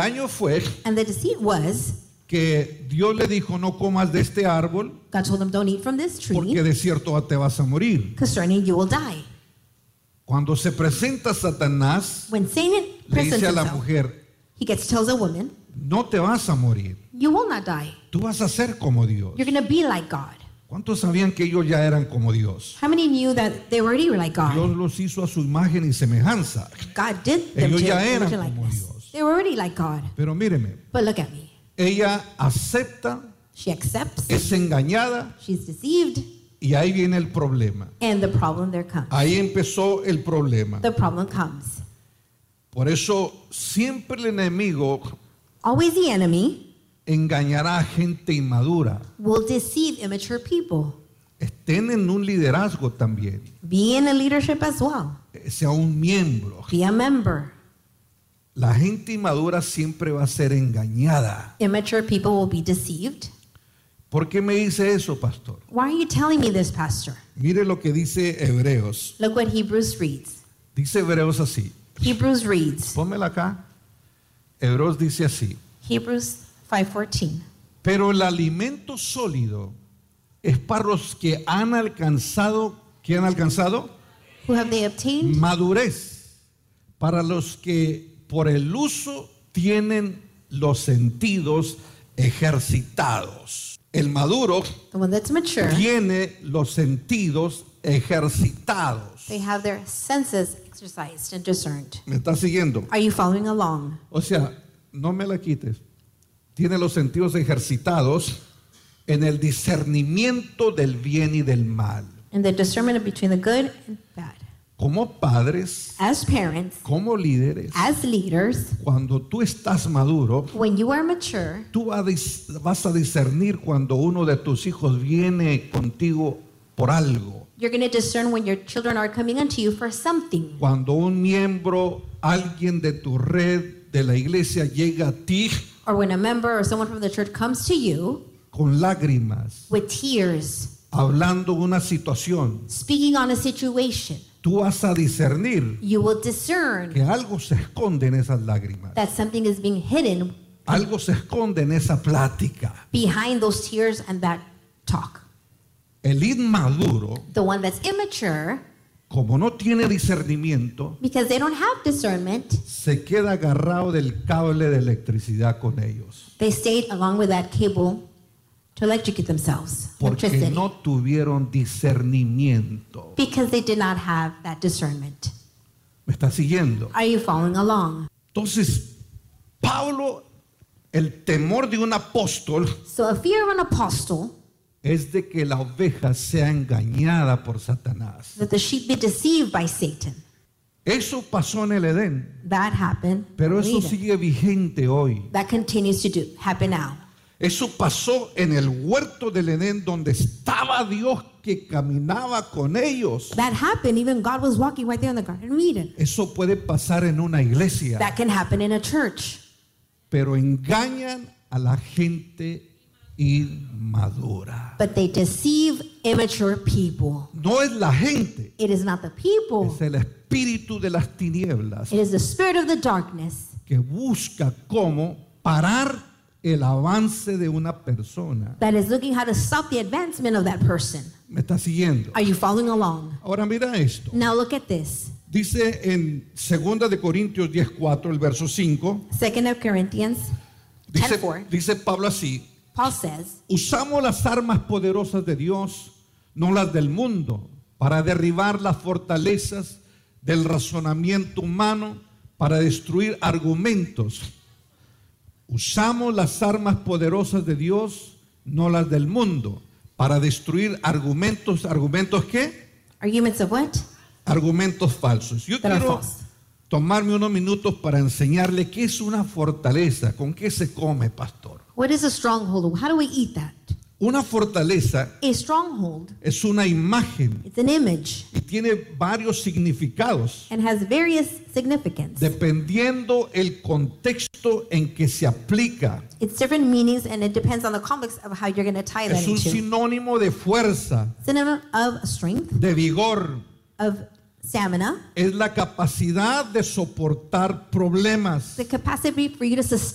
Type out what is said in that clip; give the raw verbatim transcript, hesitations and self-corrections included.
engaño fue And the deceit was, que Dios le dijo, no comas de este árbol, God told him, don't eat from this porque tree, de cierto te vas a morir. concerning you will die. Cuando se presenta Satanás, When Satan le presents dice a la himself, mujer, he gets tells a woman, no te vas a morir, you will not die. tú vas a ser como Dios. You're going to be like God. ¿Cuántos sabían que ellos ya eran como Dios? How many knew that they were already like Dios God? los hizo a su imagen y semejanza. God did them Ellos to ya image eran and como likeness. Dios. They were already like God. Pero míreme, But look at me. ella acepta, She accepts. es engañada She's deceived. y ahí viene el problema. And the problem there comes. Ahí empezó el problema. The problem comes. Por eso siempre el enemigo Always the enemy engañará a gente inmadura. will deceive immature people. Estén en un liderazgo también, Be in a leadership as well. sea un miembro. Be a member. La gente inmadura siempre va a ser engañada. Immature people will be deceived. ¿Por qué me dice eso, pastor? Why are you telling me this, Pastor? Mire lo que dice Hebreos. Look what Hebrews reads. Dice Hebreos así. Hebrews reads. Pónmela acá. Hebreos dice así. Hebrews five fourteen. Pero el alimento sólido es para los que han alcanzado, ¿qué han alcanzado? Who have they obtained? Madurez. Para los que por el uso tienen los sentidos ejercitados. El maduro The one that's mature. tiene los sentidos ejercitados. They have their senses exercised and discerned. ¿Me está siguiendo? Are you following along? O sea, no me la quites. Tiene los sentidos ejercitados en el discernimiento del bien y del mal. In the discernment between the good and bad. Como padres, As parents, como líderes, as leaders, cuando tú estás maduro, when you are mature, tú vas a discernir cuando uno de tus hijos viene contigo por algo. you're going to discern when your children are coming unto you for something. Cuando un miembro, alguien de tu red de la iglesia llega a ti Or when a member or someone from the church comes to you con lágrimas, with tears, hablando de una situación, speaking on a situation, tú vas a discernir you will discern que algo se esconde en esas lágrimas. that something is being hidden Algo se esconde en esa plática. behind those tears and that talk. El inmaduro, The one that's immature, como no tiene discernimiento, because they don't have discernment, se queda agarrado del cable de electricidad con ellos. they stayed along with that cable to electrocute themselves. Porque Electricity. no tuvieron discernimiento. Because they did not have that discernment. ¿Me está siguiendo? Are you following along? Entonces, Pablo, el temor de un apóstol So a fear of an apostle, es de que la oveja sea engañada por Satanás. that the sheep be deceived by Satan. Eso pasó en el Edén, That happened. pero in eso Eden. sigue vigente hoy. That continues to do happen now. Eso pasó en el huerto del Edén donde estaba Dios que caminaba con ellos. That happened. Even God was walking right there in the Garden of Eden. Eso puede pasar en una iglesia, That can happen in a church. pero engañan a la gente inmadura. But they deceive immature people. No es la gente, It is not the people. es el espíritu de las tinieblas It is the spirit of the darkness que busca cómo parar el avance de una persona. that is looking how to stop the advancement of that person. ¿Me está siguiendo? Are you following along? Ahora mira esto. Now look at this. Dice en segunda de Corintios diez cuatro, el verso cinco, Second of Corinthians dice, ten four. dice Pablo así: Paul says, usamos las armas poderosas de Dios, no las del mundo, para derribar las fortalezas del razonamiento humano, para destruir argumentos. Usamos las armas poderosas de Dios, no las del mundo, para destruir argumentos. ¿Argumentos qué? arguments of what? Argumentos falsos. Yo That are quiero false. tomarme unos minutos para enseñarle qué es una fortaleza, con qué se come, pastor. What is a stronghold? How do we eat that? Una fortaleza A stronghold, es una imagen it's an image y tiene varios significados and has various significance. dependiendo el contexto en que se aplica. It's different meanings and it depends on the context of how you're going to tie that Es un into. sinónimo de fuerza, Synonym of strength, de vigor. of stamina, Es la capacidad de soportar problemas. the capacity for you to sustain